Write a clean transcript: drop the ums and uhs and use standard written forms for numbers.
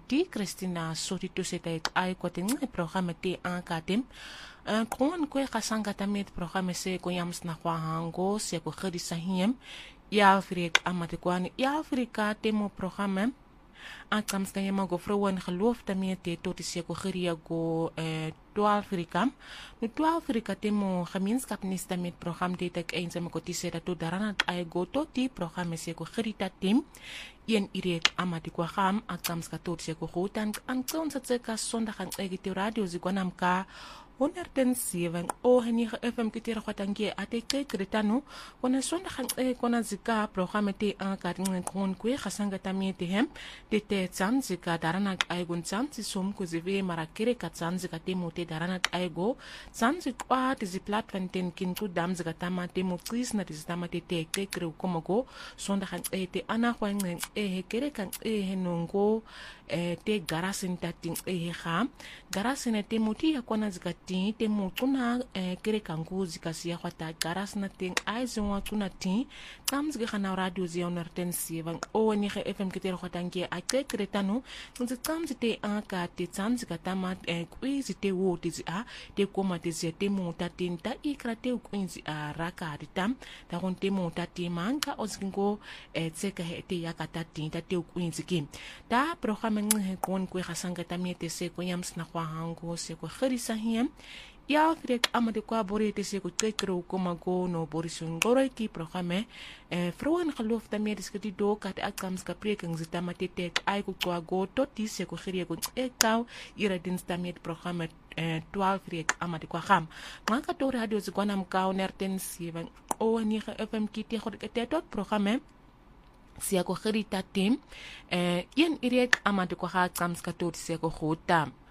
ti Christina Sotito seta ai kwating programa te ankatim. Kon kwe kasanga tamit programa se ko yams na kwa hango se ko khedi sahiem. Ya Afrika amatikwan ya Afrika temo programa. Akams kan je maar vrouwen geloof daarmee te tot is je geria go 12 Afrika. Nu 12 Afrika temo gemeenschap nis daarmee programma dit ek eens en ko tise dat daarna ai go tot die programma se ko gerita team. Ien iret amati kwa kham akams ka tot se ko gotan aan ons het ka sondag aan egte radio zikwanam ka 107 henige FM kitira kwatangie ateke kretano wana sondag aan kona zika programma te aan ka kon kwe khasanga tamie te hem de te tsam zika darana ai gun tsam si som ko zive marakere ka tsam zika te mote darana ai go tsam zikwa te zi platform ten kin ku dam zika tama te mo tris na te tama te te kre komogo sondag aan te ana khwan kere kan henongo te garasin tating kham garasin te moti ya kona zika te mo tuna kere kangu zika sia khata garasna ting ai zwa tuna ti tam zika na radio zi onerten sivan ni FM kitira kwatangie ate kretano nzi tam te anka te tam zika tama kwizi te wo te zi a te koma te zi te mo tatin ta ikra te kwinzi a raka ritam ta kon te mo tatin manka ozgingo tseka te yakata ta te kwinzi kim ta programa kon kwe khasanga tamie te se ko yams na kwa hango se ko khrisa hiem ya Afrika amade kwa bore te se ko tekro koma go no borisun gore ki programa vrouwen geloof daarmee diskutie do kat akams ka preking zitama te tek ai ko kwa go tot die se ko khrie ko ekau ira dins daarmee programa 12 Afrika amade kwa kham ngaka to radio zikwana mkao nerten 7 ni FM kiti khot tot programa sia ko gerita team ien iret amade kwa kams ka tot se ko khotam